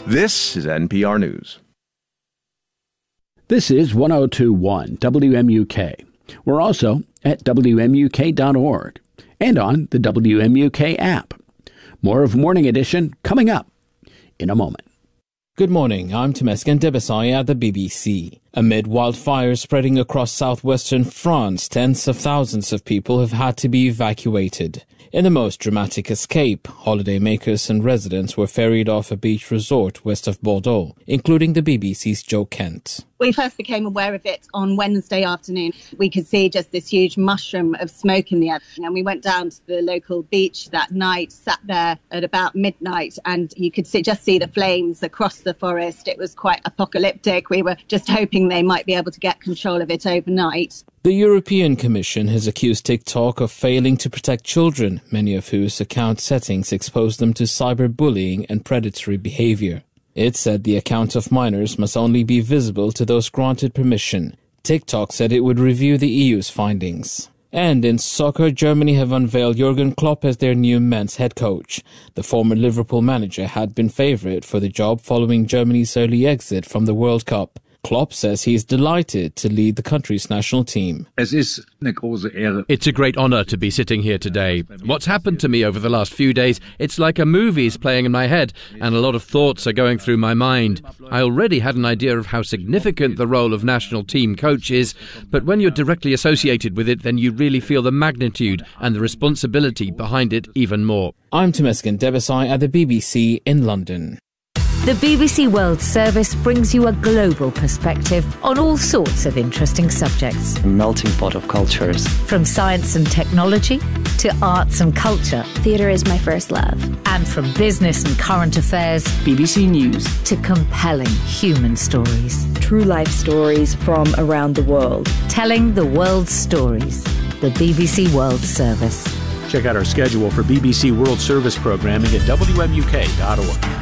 This is NPR News. This is 102.1 WMUK. We're also at WMUK.org and on the WMUK app. More of Morning Edition coming up in a moment. Good morning, I'm Temesgen Debesay at the BBC. Amid wildfires spreading across southwestern France, tens of thousands of people have had to be evacuated. In the most dramatic escape, holidaymakers and residents were ferried off a beach resort west of Bordeaux, including the BBC's Joe Kent. We first became aware of it on Wednesday afternoon. We could see just this huge mushroom of smoke in the air. And we went down to the local beach that night, sat there at about midnight, and you could just see the flames across the forest. It was quite apocalyptic. We were just hoping they might be able to get control of it overnight. The European Commission has accused TikTok of failing to protect children, many of whose account settings expose them to cyberbullying and predatory behavior. It said the account of minors must only be visible to those granted permission. TikTok said it would review the EU's findings. And in soccer, Germany have unveiled Jurgen Klopp as their new men's head coach. The former Liverpool manager had been favourite for the job following Germany's early exit from the World Cup. Klopp says he's delighted to lead the country's national team. It's a great honour to be sitting here today. What's happened to me over the last few days, it's like a movie's playing in my head, and a lot of thoughts are going through my mind. I already had an idea of how significant the role of national team coach is, but when you're directly associated with it, then you really feel the magnitude and the responsibility behind it even more. I'm Temesgen Debesay at the BBC in London. The BBC World Service brings you a global perspective on all sorts of interesting subjects. A melting pot of cultures. From science and technology to arts and culture. Theatre is my first love. And from business and current affairs. BBC News. To compelling human stories. True life stories from around the world. Telling the world's stories. The BBC World Service. Check out our schedule for BBC World Service programming at WMUK.org.